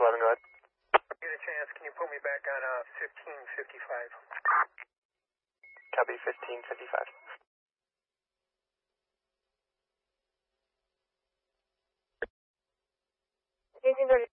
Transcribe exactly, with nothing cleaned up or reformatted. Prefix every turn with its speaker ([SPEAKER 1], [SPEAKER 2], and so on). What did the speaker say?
[SPEAKER 1] eleven, go ahead.
[SPEAKER 2] Get a chance, can you put me back on uh, fifteen fifty-five?
[SPEAKER 1] Copy fifteen fifty-five.
[SPEAKER 3] eighteen thirty.